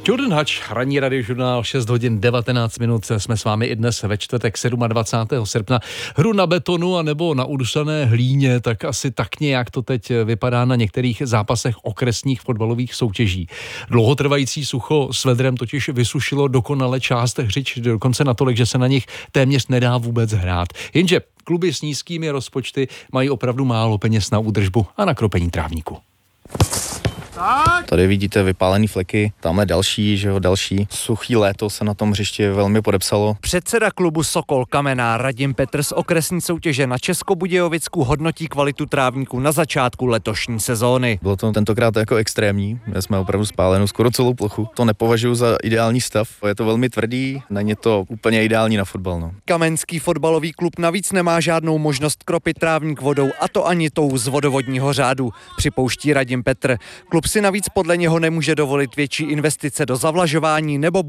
Jordan Hatch, ranní radiožurnál, 6 hodin 19 minut. Jsme s vámi i dnes ve čtvrtek 27. srpna. Hru na betonu a nebo na udusané hlíně, tak asi tak nějak to teď vypadá na některých zápasech okresních fotbalových soutěží. Dlouhotrvající sucho s vedrem totiž vysušilo dokonale část hřič, dokonce natolik, že se na nich téměř nedá vůbec hrát. Jenže kluby s nízkými rozpočty mají opravdu málo peněz na údržbu a na kropení trávníku. Tady vidíte vypálený fleky, tamhle další. Suchý léto se na tom hřišti velmi podepsalo. Předseda klubu Sokol Kamená Radim Petr z okresní soutěže na Českobudějovicku hodnotí kvalitu trávníku na začátku letošní sezóny. Bylo to tentokrát jako extrémní, my jsme opravdu spálenou skoro celou plochu. To nepovažuji za ideální stav, je to velmi tvrdý, není to úplně ideální na fotbal. No. Kamenský fotbalový klub navíc nemá žádnou možnost kropit trávník vodou, a to ani tou z vodovodního řádu, připouští Radim Petr. Klub si navíc podle něho nemůže dovolit větší investice do zavlažování nebo